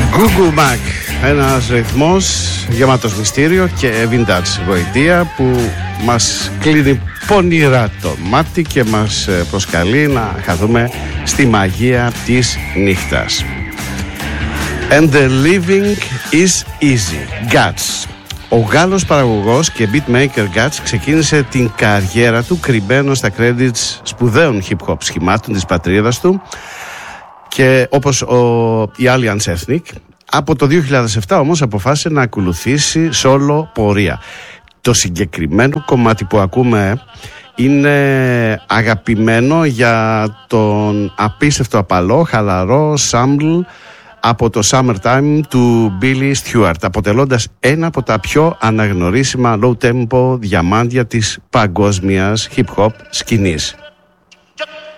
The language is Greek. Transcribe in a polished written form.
Google Mac, ένας ρυθμός γεμάτος μυστήριο και vintage γοητεία που μας κλείνει πονηρά το μάτι και μας προσκαλεί να χαθούμε στη μαγεία της νύχτας. And the living is easy. Guts. Ο Γάλλος παραγωγός και beatmaker Guts ξεκίνησε την καριέρα του κρυμμένο στα credits σπουδαίων hip-hop σχημάτων της πατρίδας του και όπως η Alliance Ethnic. Από το 2007 όμως αποφάσισε να ακολουθήσει solo πορεία. Το συγκεκριμένο κομμάτι που ακούμε είναι αγαπημένο για τον απίστευτο απαλό, χαλαρό sample από το Summertime του Billy Stewart, αποτελώντας ένα από τα πιο αναγνωρίσιμα low-tempo διαμάντια της παγκόσμιας hip-hop σκηνής.